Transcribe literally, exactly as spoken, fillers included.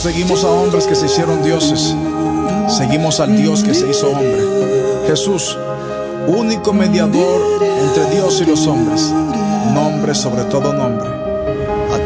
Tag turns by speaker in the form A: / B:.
A: seguimos a hombres que se hicieron dioses, seguimos al Dios que se hizo hombre. Jesús, único mediador entre Dios y los hombres, nombre sobre todo nombre.